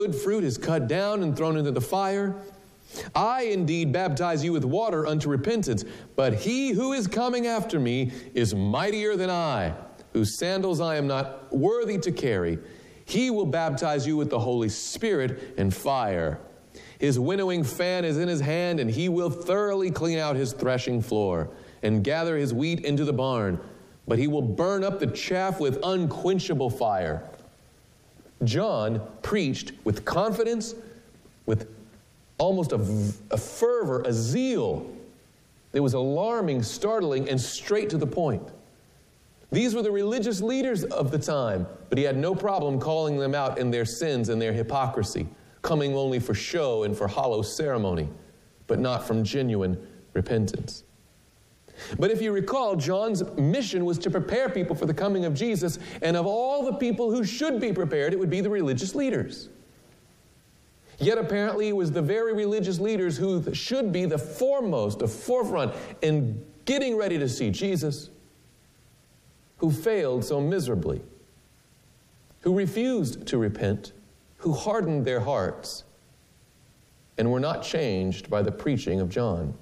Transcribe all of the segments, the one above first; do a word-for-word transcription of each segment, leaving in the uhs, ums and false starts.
good fruit is cut down and thrown into the fire. I indeed baptize you with water unto repentance, but he who is coming after me is mightier than I, whose sandals I am not worthy to carry. He will baptize you with the Holy Spirit and fire. His winnowing fan is in his hand, and he will thoroughly clean out his threshing floor and gather his wheat into the barn, but he will burn up the chaff with unquenchable fire. John preached with confidence, with almost a, a fervor, a zeal. It was alarming, startling, and straight to the point. These were the religious leaders of the time, but he had no problem calling them out in their sins and their hypocrisy, coming only for show and for hollow ceremony, but not from genuine repentance. But if you recall, John's mission was to prepare people for the coming of Jesus, and of all the people who should be prepared, it would be the religious leaders. Yet apparently it was the very religious leaders who should be the foremost, the forefront in getting ready to see Jesus, who failed so miserably, who refused to repent, who hardened their hearts, and were not changed by the preaching of John.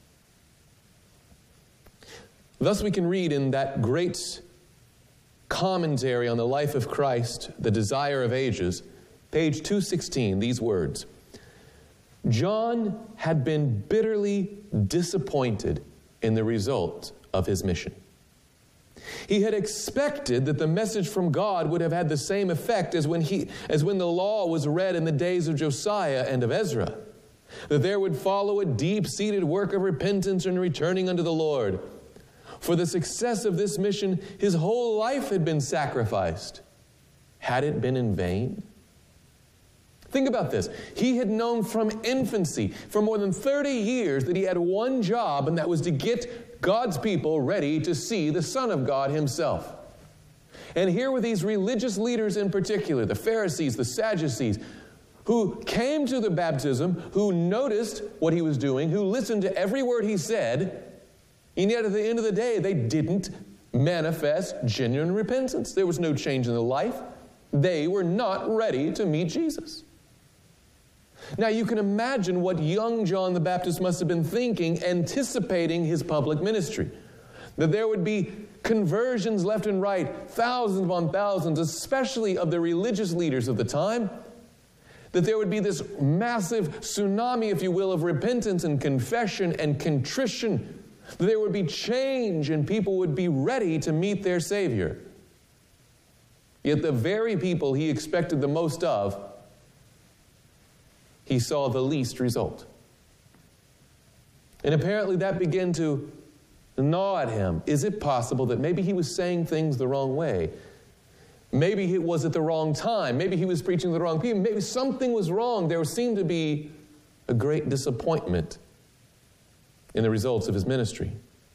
Thus we can read in that great commentary on the life of Christ, The Desire of Ages, page two sixteen, these words: John had been bitterly disappointed in the result of his mission. He had expected that the message from God would have had the same effect as when, he, as when the law was read in the days of Josiah and of Ezra, that there would follow a deep-seated work of repentance and returning unto the Lord. For the success of this mission, his whole life had been sacrificed. Had it been in vain? Think about this. He had known from infancy, for more than thirty years, that he had one job, and that was to get God's people ready to see the Son of God himself. And here were these religious leaders in particular, the Pharisees, the Sadducees, who came to the baptism, who noticed what he was doing, who listened to every word he said, and yet at the end of the day, they didn't manifest genuine repentance. There was no change in their life. They were not ready to meet Jesus. Now you can imagine what young John the Baptist must have been thinking, anticipating his public ministry. That there would be conversions left and right, thousands upon thousands, especially of the religious leaders of the time. That there would be this massive tsunami, if you will, of repentance and confession and contrition. That there would be change and people would be ready to meet their Savior. Yet the very people he expected the most of, he saw the least result. And apparently that began to gnaw at him. Is it possible that maybe he was saying things the wrong way? Maybe it was at the wrong time. Maybe he was preaching to the wrong people. Maybe something was wrong. There seemed to be a great disappointment in the results of his ministry.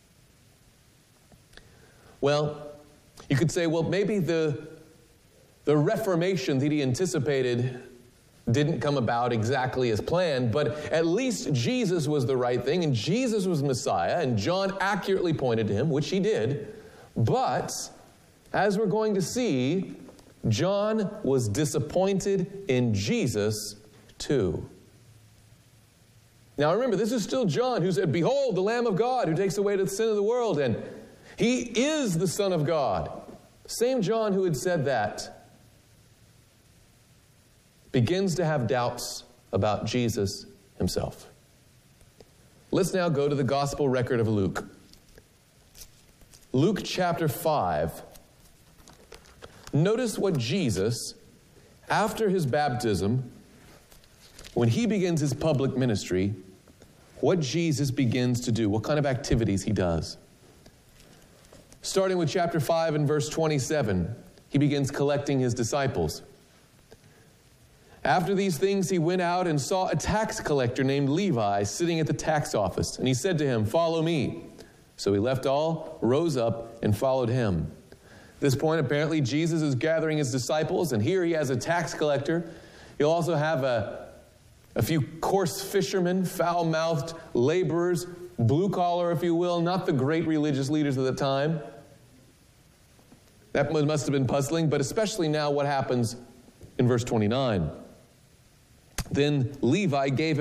Well, you could say, well, maybe the, the Reformation that he anticipated didn't come about exactly as planned, but at least Jesus was the right thing, and Jesus was Messiah, and John accurately pointed to him, which he did. But, as we're going to see, John was disappointed in Jesus too. Now remember, this is still John who said, "Behold, the Lamb of God who takes away the sin of the world," and he is the Son of God. Same John who had said that begins to have doubts about Jesus himself. Let's now go to the gospel record of Luke. Luke chapter five. Notice what Jesus, after his baptism, when he begins his public ministry, what Jesus begins to do, what kind of activities he does. Starting with chapter five and verse twenty-seven, he begins collecting his disciples. After these things, he went out and saw a tax collector named Levi sitting at the tax office. And he said to him, "Follow me." So he left all, rose up, and followed him. At this point, apparently, Jesus is gathering his disciples, and here he has a tax collector. He'll also have a, a few coarse fishermen, foul-mouthed laborers, blue-collar, if you will, not the great religious leaders of the time. That must have been puzzling, but especially now what happens in verse twenty-nine. Then Levi gave